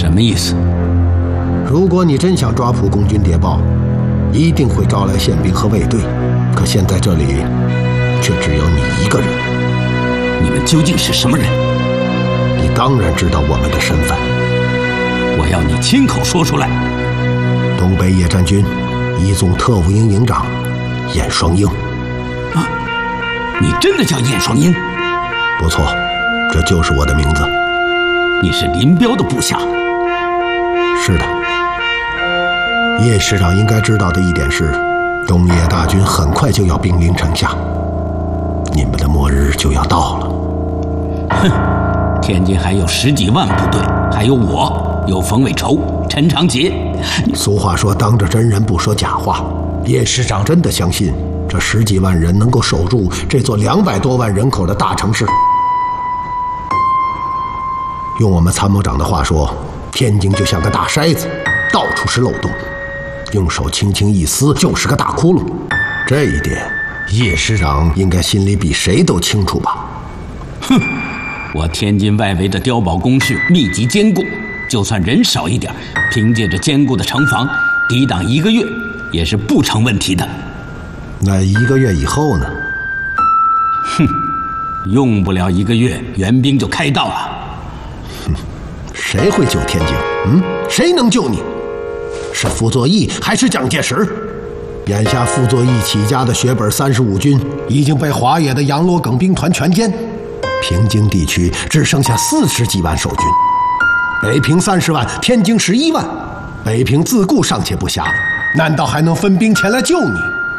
什么意思？ 如果你真想抓捕共军谍报，一定会招来宪兵和卫队。可现在这里却只有你一个人。 你们究竟是什么人？ 你当然知道我们的身份。 我要你亲口说出来。 东北野战军一纵特务营营长燕双鹰。 啊，你真的叫燕双鹰？ 不错，这就是我的名字。 你是林彪的部下？ 是的。叶师长应该知道的一点是，东野大军很快就要兵临城下，你们的末日就要到了。 哼，天津还有10几万部队，还有我，有冯伟筹、陈长捷。 俗话说，当着真人不说假话。叶师长真的相信这10几万人能够守住这座200多万人口的大城市？用我们参谋长的话说，天津就像个大筛子，到处是漏洞，用手轻轻一撕就是个大窟窿。这一点叶师长应该心里比谁都清楚吧？ 哼，我天津外围的碉堡工事密集坚固，就算人少一点，凭借着坚固的城防，抵挡1个月也是不成问题的。 那1个月以后呢？ 哼，用不了1个月，援兵就开到了。 谁会救天津？谁能救你？是傅作义还是蒋介石？眼下傅作义起家的学本35军已经被华野的杨罗耿兵团全歼，平津地区只剩下40几万守军，北平30万，天津11万，北平自固尚且不暇，难道还能分兵前来救你？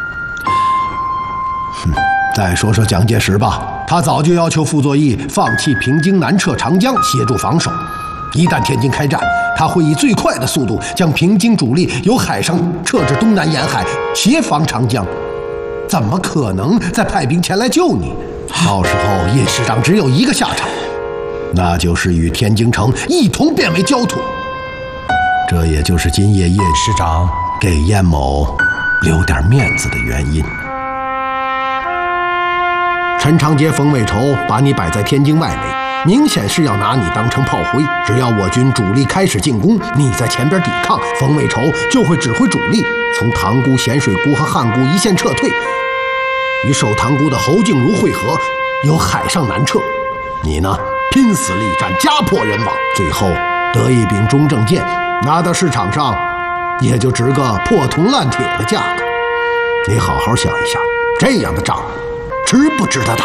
再说说蒋介石吧，他早就要求傅作义放弃平津南撤长江，协助防守。一旦天津开战，他会以最快的速度将平津主力由海上撤至东南沿海，协防长江。怎么可能再派兵前来救你？到时候叶师长只有一个下场，那就是与天津城一同变为焦土。这也就是今夜叶师长给燕某留点面子的原因。陈长捷、冯伟筹把你摆在天津外围，明显是要拿你当成炮灰。只要我军主力开始进攻，你在前边抵抗，冯伟筹就会指挥主力从塘沽、咸水沽和汉沽一线撤退，与守塘沽的侯静茹会合，由海上南撤。你呢，拼死力战，家破人亡，最后得一柄中正剑，拿到市场上也就值个破铜烂铁的价格。你好好想一想，这样的仗值不值得打？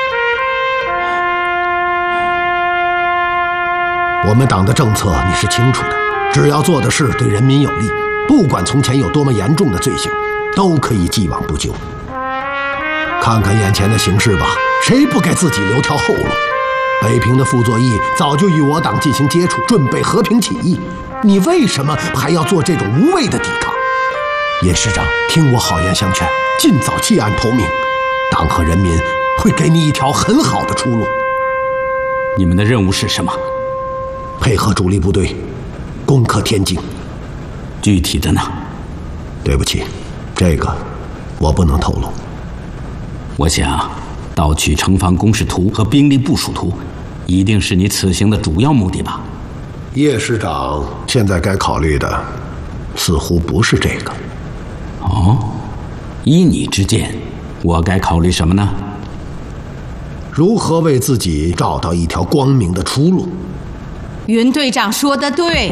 我们党的政策你是清楚的，只要做的事对人民有利，不管从前有多么严重的罪行，都可以既往不咎。看看眼前的形势吧，谁不给自己留条后路？北平的傅作义早就与我党进行接触，准备和平起义，你为什么还要做这种无谓的抵抗？叶师长，听我好言相劝，尽早弃暗投明，党和人民会给你一条很好的出路。 你们的任务是什么？ 配合主力部队攻克天津。 具体的呢？ 对不起，这个我不能透露。 我想盗取城防工事图和兵力部署图，一定是你此行的主要目的吧？ 叶师长现在该考虑的似乎不是这个。 哦，依你之见，我该考虑什么呢？ 如何为自己找到一条光明的出路？ 云队长说得对。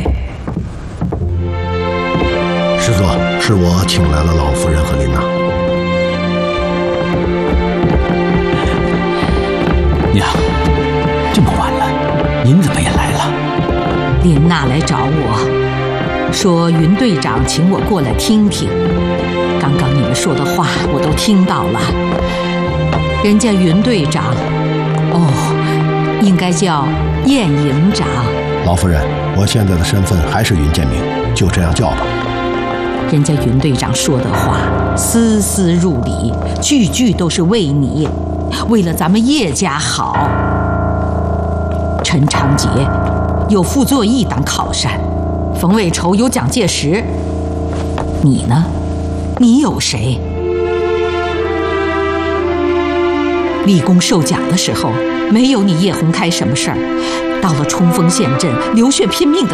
师座，是我请来了老夫人和琳娜。 娘，这么晚了，您怎么也来了？ 琳娜来找我，说云队长请我过来听听。刚刚你们说的话我都听到了。人家云队长，应该叫燕营长。 老夫人，我现在的身份还是云建明，就这样叫吧。 人家云队长说的话丝丝入理，句句都是为你，为了咱们叶家好。陈长捷有傅作义当靠山，冯伟筹有蒋介石，你呢？你有谁？立功受奖的时候，没有你叶洪开什么事儿。到了冲锋陷阵，流血拼命的